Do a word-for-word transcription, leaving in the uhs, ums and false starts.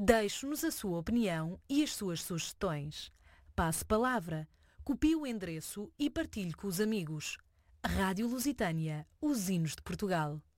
Deixe-nos a sua opinião e as suas sugestões. Passe palavra, copie o endereço e partilhe com os amigos. Rádio Lusitânia, os hinos de Portugal.